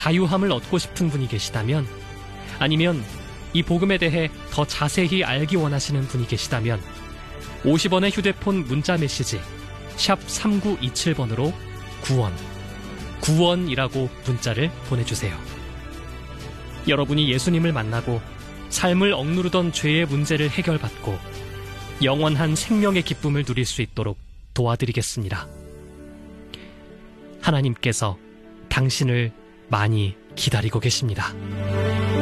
자유함을 얻고 싶은 분이 계시다면, 아니면 이 복음에 대해 더 자세히 알기 원하시는 분이 계시다면 50원의 휴대폰 문자 메시지 샵 3927번으로 구원이라고 문자를 보내주세요. 여러분이 예수님을 만나고 삶을 억누르던 죄의 문제를 해결받고 영원한 생명의 기쁨을 누릴 수 있도록 도와드리겠습니다. 하나님께서 당신을 많이 기다리고 계십니다.